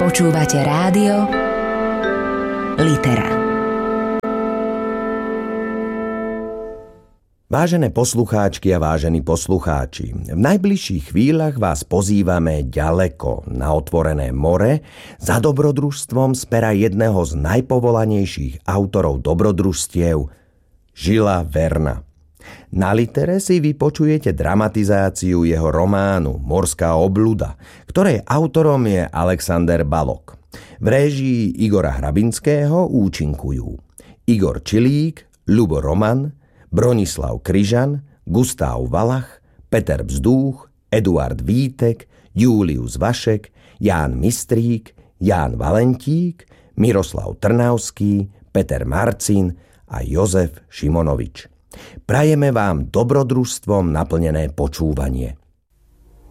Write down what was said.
Počúvate rádio Litera. Vážené poslucháčky a vážení poslucháči, v najbližších chvíľach vás pozývame ďaleko na otvorené more za dobrodružstvom z pera jedného z najpovolanejších autorov dobrodružstiev, Julesa Verna. Na Litere si vypočujete dramatizáciu jeho románu Morská obluda, ktorej autorom je Alexander Balogh. V réžii Igora Hrabinského účinkujú Igor Čilík, Ľubo Roman, Bronislav Kryžan, Gustav Valach, Peter Bzdúch, Eduard Vítek, Julius Vašek, Ján Mistrík, Ján Valentík, Miroslav Trnavský, Peter Marcin a Jozef Šimonovič. Prajeme vám dobrodružstvom naplnené počúvanie.